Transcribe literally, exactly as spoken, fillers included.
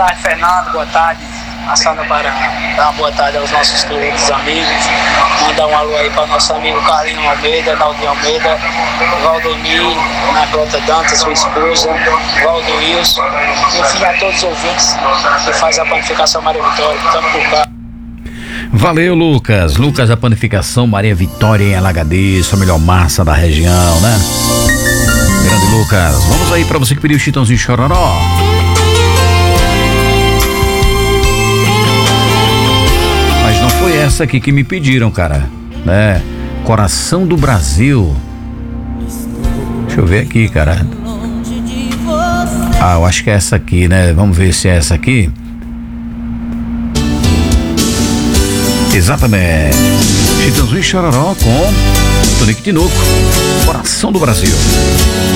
tarde, Fernando. Boa tarde. Passando para dar uma boa tarde aos nossos clientes, amigos. Mandar um alô aí para o nosso amigo Carlinho Almeida, Naldinho Almeida, Valdemir, na Grota Dantas, sua esposa, Valdo Wilson, e enfim a todos os ouvintes que faz a panificação Maria Vitória. Estamos por cá. Valeu, Lucas. Lucas da Panificação Maria Vitória em Alagadiço, a melhor massa da região, né? Grande Lucas. Vamos aí para você que pediu Chitãozinho Chororó. Mas não foi essa aqui que me pediram, cara, né? Coração do Brasil. Deixa eu ver aqui, cara. Ah, eu acho que é essa aqui, né? Vamos ver se é essa aqui. Exatamente. Chitãozinho Chororó com Tonico Tinoco. Coração do Brasil.